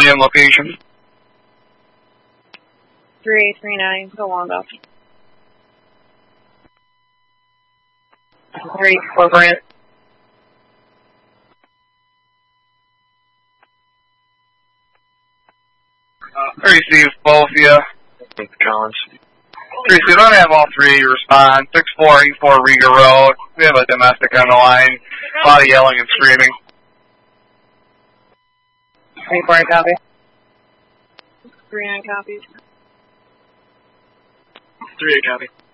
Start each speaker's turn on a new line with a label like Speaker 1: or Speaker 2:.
Speaker 1: and location.
Speaker 2: 3839, go on, Bell. 34 Brant.
Speaker 1: Receive both of you.
Speaker 3: Collins.
Speaker 1: Receive, I'm going to have all three of you respond. 6484 Riga Road. We have a domestic on the line. A lot of yelling and screaming.
Speaker 2: 34 copy. 39 copies.
Speaker 3: 38 copy.